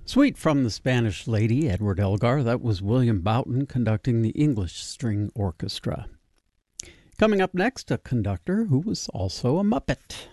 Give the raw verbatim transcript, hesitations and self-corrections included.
Suite from the Spanish Lady, Edward Elgar. That was William Boughton conducting the English String Orchestra. Coming up next, a conductor who was also a Muppet.